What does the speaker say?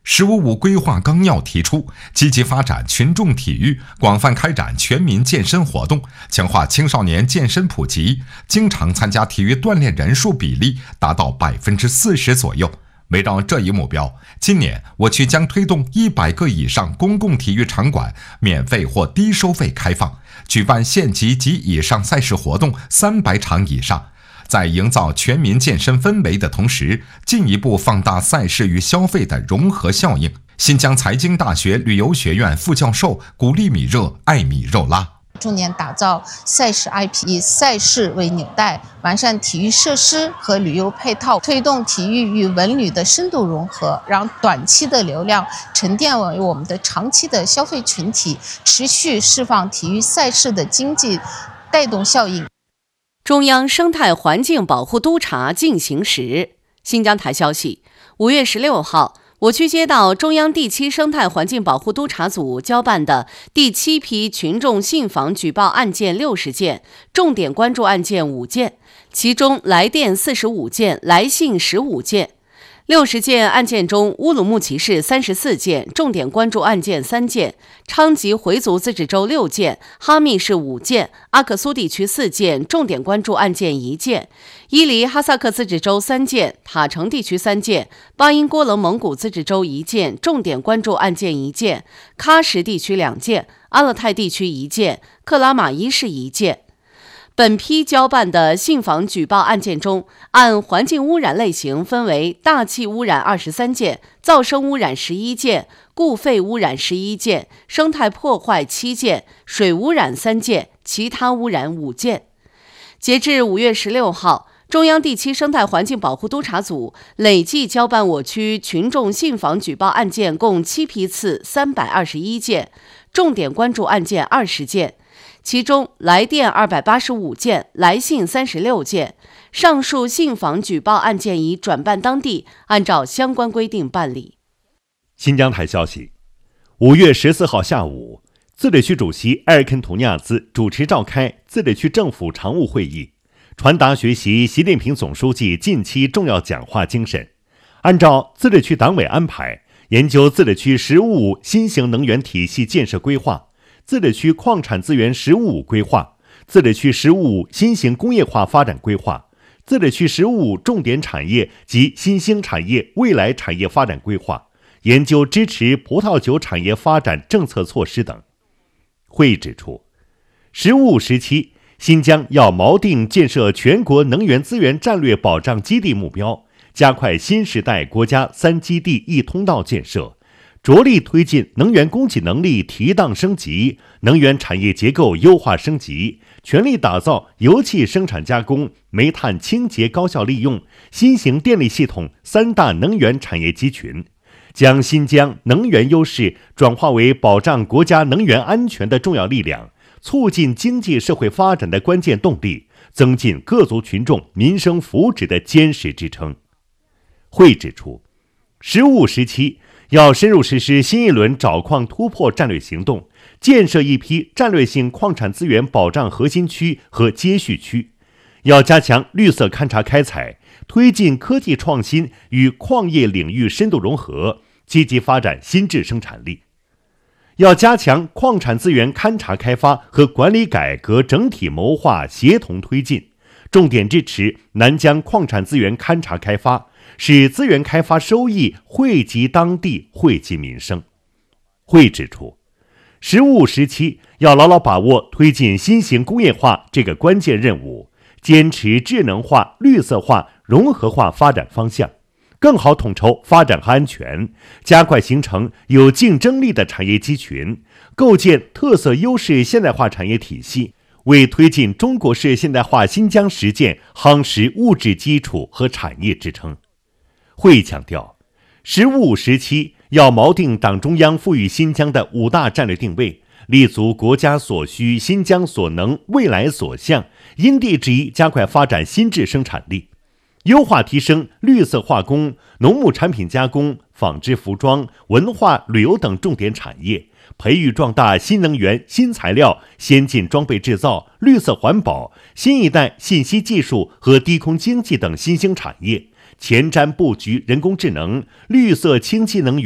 “15+5”规划纲要提出，积极发展群众体育，广泛开展全民健身活动，强化青少年健身普及，经常参加体育锻炼人数比例达到40%左右。围绕这一目标，今年我区将推动100个以上公共体育场馆免费或低收费开放，举办县级及以上赛事活动300场以上。在营造全民健身氛围的同时，进一步放大赛事与消费的融合效应。新疆财经大学旅游学院副教授古力米热爱米肉拉。 重点打造赛事 IP， 以赛事为纽带，完善体育设施和旅游配套，推动体育与文旅的深度融合，让短期的流量沉淀为我们的长期的消费群体，持续释放体育赛事的经济带动效应。 中央生态环境保护督查进行时，新疆台消息，5月16号，我区接到中央第7生态环境保护督查组交办的第7批群众信访举报案件60件，重点关注案件5件，其中来电45件，来信15件。60件案件中，乌鲁木齐市34件，重点关注案件3件；昌吉回族自治州6件，哈密市5件，阿克苏地区4件，重点关注案件1件；伊犁哈萨克自治州3件，塔城地区3件，巴音郭楞蒙古自治州1件，重点关注案件1件；喀什地区2件，阿勒泰地区1件，克拉玛依市1件。本批交办的信访举报案件中，按环境污染类型分为大气污染23件，噪声污染11件，固废污染11件，生态破坏7件，水污染3件，其他污染5件。截至5月16号，中央第7生态环境保护督查组累计交办我区群众信访举报案件共7批次321件，重点关注案件20件。其中来电285件，来信36件。上述信访举报案件已转办当地，按照相关规定办理。 新疆台消息，5月14号下午，自治区主席埃尔肯图尼亚兹主持召开自治区政府常务会议，传达学习习近平总书记近期重要讲话精神，按照自治区党委安排，研究自治区“15+5”新型能源体系建设规划、自治区矿产资源“15+5”规划、自治区“15+5”新型工业化发展规划、自治区“15+5”重点产业及新兴产业未来产业发展规划，研究支持葡萄酒产业发展政策措施等。会议指出，“15+5”时期，新疆要锚定建设全国能源资源战略保障基地目标，加快新时代国家3基地1通道建设，着力推进能源供给能力提档升级、能源产业结构优化升级，全力打造油气生产加工、煤炭清洁高效利用、新型电力系统3大能源产业集群，将新疆能源优势转化为保障国家能源安全的重要力量，促进经济社会发展的关键动力，增进各族群众民生福祉的坚实支撑。会指出，“15+5”时期要深入实施新一轮找矿突破战略行动，建设一批战略性矿产资源保障核心区和接续区，要加强绿色勘察开采，推进科技创新与矿业领域深度融合，积极发展新质生产力。要加强矿产资源勘察开发和管理改革整体谋划协同推进，重点支持南疆矿产资源勘察开发，使资源开发收益惠及当地、惠及民生。会指出，“15+5”时期要牢牢把握推进新型工业化这个关键任务，坚持智能化、绿色化、融合化发展方向，更好统筹发展和安全，加快形成有竞争力的产业集群，构建特色优势现代化产业体系，为推进中国式现代化新疆实践夯实物质基础和产业支撑。会议强调，“15+5”时期要锚定党中央赋予新疆的5大战略定位，立足国家所需、新疆所能、未来所向，因地制宜加快发展新质生产力，优化提升绿色化工、农牧产品加工、纺织服装、文化旅游等重点产业，培育壮大新能源、新材料、先进装备制造、绿色环保、新一代信息技术和低空经济等新兴产业，前瞻布局人工智能、绿色氢气能源